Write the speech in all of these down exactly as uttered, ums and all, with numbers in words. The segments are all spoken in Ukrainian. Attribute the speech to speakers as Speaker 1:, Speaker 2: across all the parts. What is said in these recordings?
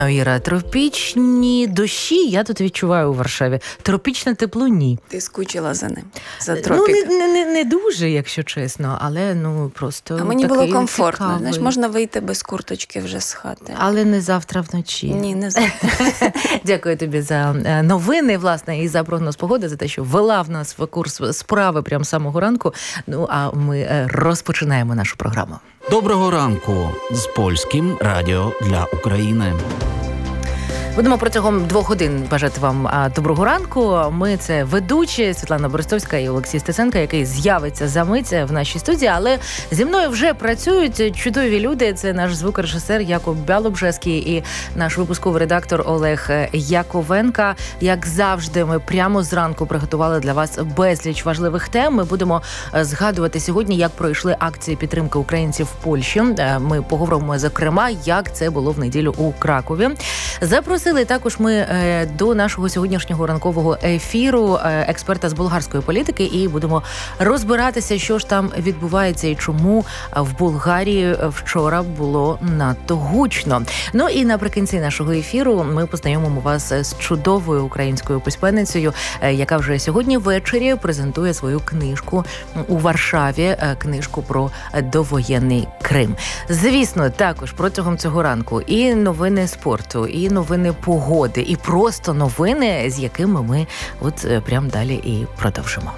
Speaker 1: Іра, тропічні дощі я тут відчуваю у Варшаві. Тропічне тепло – ні.
Speaker 2: Ти скучила за ним, за тропіком?
Speaker 1: Ну, не, не, не дуже, якщо чесно, але ну просто
Speaker 2: А мені було комфортно.
Speaker 1: Цікавий.
Speaker 2: Знаєш, можна вийти без курточки вже з хати.
Speaker 1: Але не завтра вночі.
Speaker 2: Ні, не завтра.
Speaker 1: Дякую тобі за новини, власне, і за прогноз погоди, за те, що вела в нас в курс справи прямо з самого ранку. Ну, а ми розпочинаємо нашу програму.
Speaker 3: Доброго ранку з Польським радіо для України.
Speaker 1: Будемо протягом двох годин бажати вам доброго ранку. Ми – це ведучі Світлана Борисовська і Олексій Стеценко, який з'явиться за мить в нашій студії. Але зі мною вже працюють чудові люди. Це наш звукорежисер Яков Бялобжеський і наш випусковий редактор Олег Яковенка. Як завжди, ми прямо зранку приготували для вас безліч важливих тем. Ми будемо згадувати сьогодні, як пройшли акції підтримки українців в Польщі. Ми поговоримо, зокрема, як це було в неділю у Кракові. Запросили також ми до нашого сьогоднішнього ранкового ефіру експерта з болгарської політики і будемо розбиратися, що ж там відбувається і чому в Болгарії вчора було надто гучно. Ну і наприкінці нашого ефіру ми познайомимо вас з чудовою українською письменницею, яка вже сьогодні ввечері презентує свою книжку у Варшаві, книжку про довоєнний Крим. Звісно, також протягом цього ранку і новини спорту, і новини погоди, і просто новини, з якими ми от прямо далі і продовжимо.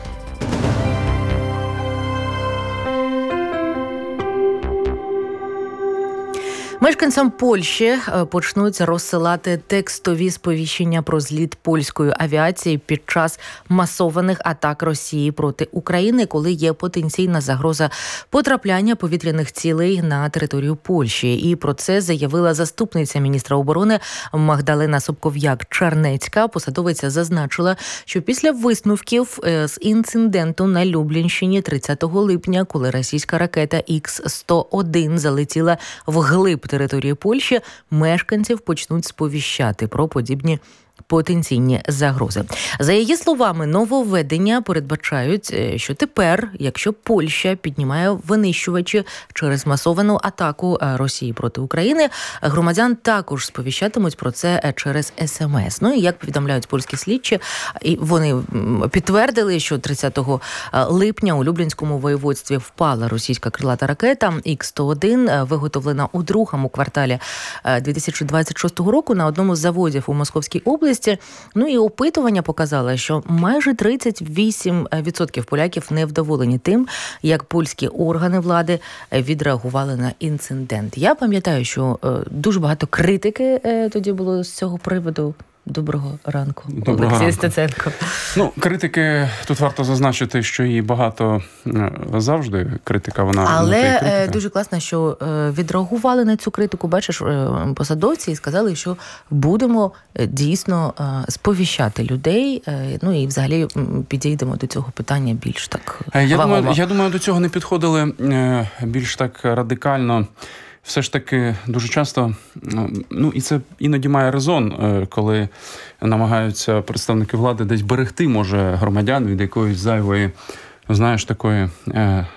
Speaker 1: Мешканцям Польщі почнуть розсилати текстові сповіщення про зліт польської авіації під час масованих атак Росії проти України, коли є потенційна загроза потрапляння повітряних цілей на територію Польщі. І про це заявила заступниця міністра оборони Магдалена Собков'як-Чарнецька. Посадовиця зазначила, що після висновків з інциденту на Люблінщині тридцятого липня, коли російська ракета ікс сто один залетіла вглиб території Польщі, мешканців почнуть сповіщати про подібні потенційні загрози. За її словами, нововведення передбачають, що тепер, якщо Польща піднімає винищувачі через масовану атаку Росії проти України, громадян також сповіщатимуть про це через ес ем ес. Ну і як повідомляють польські слідчі, і вони підтвердили, що тридцятого липня у Люблінському воєводстві впала російська крилата ракета ікс сто один, виготовлена у другому кварталі дві тисячі двадцять шостого року на одному з заводів у Московській області. Ну і опитування показало, що майже тридцять вісім відсотків поляків невдоволені тим, як польські органи влади відреагували на інцидент. Я пам'ятаю, що дуже багато критики тоді було з цього приводу. Доброго ранку,
Speaker 4: Доброго
Speaker 1: Олексій
Speaker 4: ранку.
Speaker 1: Стеценко.
Speaker 4: Ну, критики, тут варто зазначити, що її багато завжди, критика, вона...
Speaker 1: Але критика. Дуже класно, що відреагували на цю критику, бачиш, посадовці і сказали, що будемо дійсно сповіщати людей, ну і взагалі підійдемо до цього питання більш так
Speaker 4: я
Speaker 1: вагомо.
Speaker 4: думаю, я думаю, до цього не підходили більш так радикально. Все ж таки дуже часто, ну і це іноді має резон, коли намагаються представники влади десь берегти, може, громадян від якоїсь зайвої, знаєш, такої, е,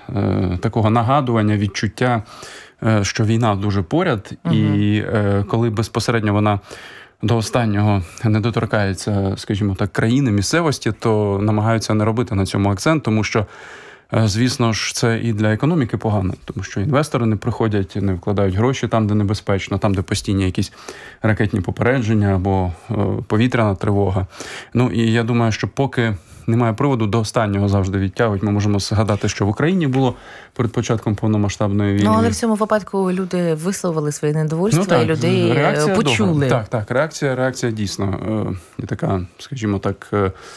Speaker 4: е, такого нагадування, відчуття, е, що війна дуже поряд, угу. І е, коли безпосередньо вона до останнього не доторкається, скажімо так, країни, місцевості, то намагаються не робити на цьому акцент, тому що звісно ж, це і для економіки погано, тому що інвестори не приходять, не вкладають гроші там, де небезпечно, там, де постійні якісь ракетні попередження або е, повітряна тривога. Ну, і я думаю, що поки немає приводу, до останнього завжди відтягують. Ми можемо згадати, що в Україні було перед початком повномасштабної війни.
Speaker 1: Ну, але в цьому випадку люди висловили своє недовольство, ну, так, і людей почули.
Speaker 4: Добра. Так, так, реакція, реакція дійсно е, така, скажімо так,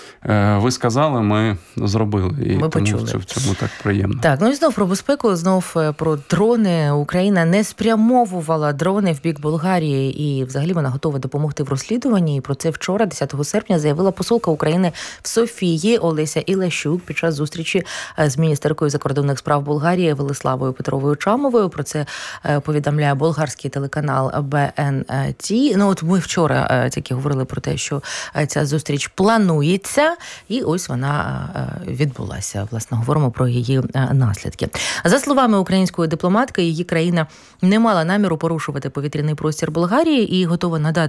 Speaker 4: е, ви сказали, ми зробили. І
Speaker 1: ми
Speaker 4: тому
Speaker 1: почули.
Speaker 4: В цьому так приємно.
Speaker 1: Так, ну і знов про безпеку, знов про дрони. Україна не спрямовувала дрони в бік Болгарії, і взагалі вона готова допомогти в розслідуванні. І про це вчора, десятого серпня, заявила посолка України в Софії Росії Олеся Ілащук під час зустрічі з міністеркою закордонних справ Болгарії Велиславою Петровою Чамовою. Про це повідомляє болгарський телеканал Б Н Т. Ну от ми вчора тільки говорили про те, що ця зустріч планується, і ось вона відбулася. Власне, говоримо про її наслідки. За словами української дипломатки, її країна не мала наміру порушувати повітряний простір Болгарії і готова надати